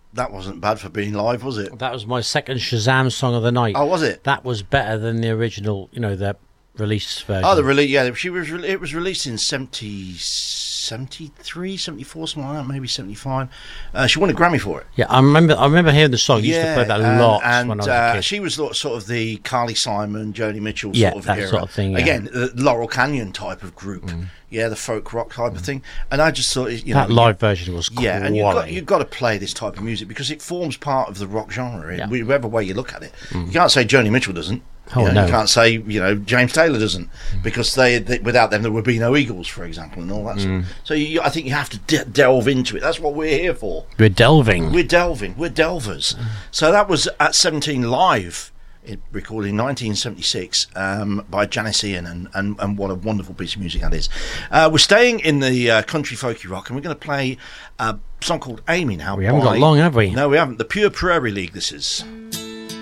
That wasn't bad for being live, was it? That was my second Shazam song of the night. Oh, was it? That was better than the original, the release version. Oh, the release, yeah. It was released in 73, 74, something like that, maybe 75. She won a Grammy for it. Yeah, I remember hearing the song. I used to play that a lot when I was a kid. She was sort of the Carly Simon, Joni Mitchell Yeah, sort of that era. sort of thing, yeah. Again, the Laurel Canyon type of group. Yeah, the folk rock type of thing. And I just thought, that live version was quality. Yeah, and you've got to play this type of music because it forms part of the rock genre in whichever way you look at it. You can't say Joni Mitchell doesn't. Oh, no. You can't say James Taylor doesn't because they without them there would be no Eagles, for example, and all that. So I think you have to delve into it. That's what we're here for. We're delving. We're delvers. So that was at 17 Live, recorded in 1976 by Janice Ian, and what a wonderful piece of music that is. We're staying in the country folky rock, and we're going to play a song called Amy now. We haven't got long, have we? No, we haven't. The Pure Prairie League, this is.